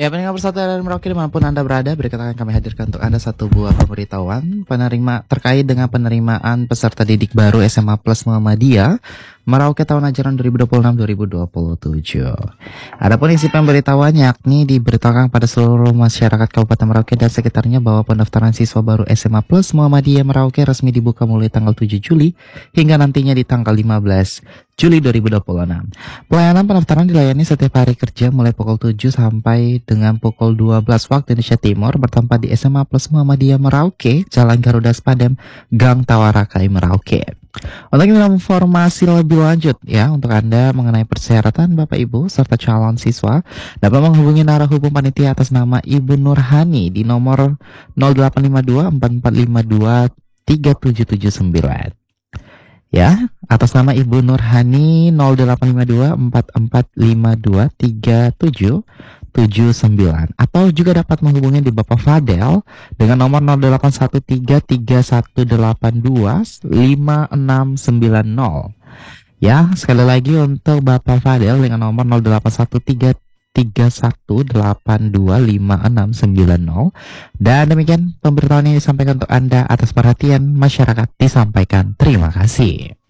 Ya, pendengar persatuan Merauke dimanapun Anda berada, berikut akan kami hadirkan untuk Anda satu buah pemberitahuan terkait dengan penerimaan peserta didik baru SMA Plus Muhammadiyah Merauke tahun ajaran 2026-2027. Adapun isi pemberitahuan yakni diberitakan pada seluruh masyarakat Kabupaten Merauke dan sekitarnya bahwa pendaftaran siswa baru SMA Plus Muhammadiyah Merauke resmi dibuka mulai tanggal 7 Juli hingga nantinya di tanggal 15 Juli 2026. Pelayanan pendaftaran dilayani setiap hari kerja mulai pukul 7 sampai dengan pukul 12 waktu Indonesia Timur bertempat di SMA Plus Muhammadiyah Merauke, Jalan Garuda Spadem, Gang Tawarakai Merauke. Untuk informasi lebih lanjut ya untuk Anda mengenai persyaratan Bapak Ibu serta calon siswa dapat menghubungi narahubung panitia atas nama Ibu Nurhani di nomor 0852 4452 3779. Ya, atas nama Ibu Nurhani 0852 4452 3779 atau juga dapat menghubungi di Bapak Fadel dengan nomor 081331825690. Ya, sekali lagi untuk Bapak Fadel dengan nomor 081331825690. Dan demikian pemberitahuan yang disampaikan untuk Anda atas perhatian masyarakat disampaikan. Terima kasih.